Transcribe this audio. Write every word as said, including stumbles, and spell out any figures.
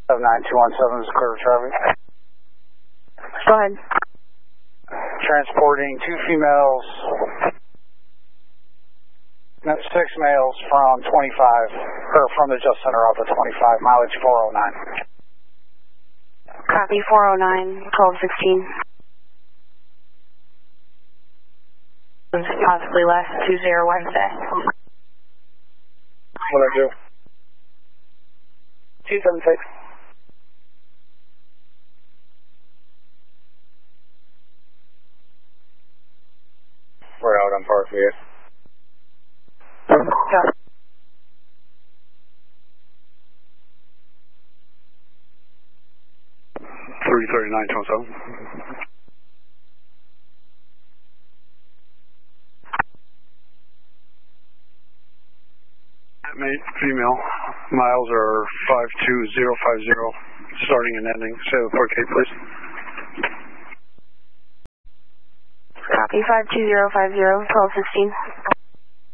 seven nine two one seven is clear for traffic. Go ahead. Transporting two females, no, six males from twenty-five, or from the Just Center off of twenty-five, mileage four oh nine. Copy, four oh nine, twelve sixteen. Possibly less, two zero Wednesday. What I do? two seven six. We're out on Parkview. Go. three thirty-nine twenty-seven. Mate, female. Miles are five two zero five zero, starting and ending. Say the port gate, please. Copy, five two zero five zero, twelve sixteen.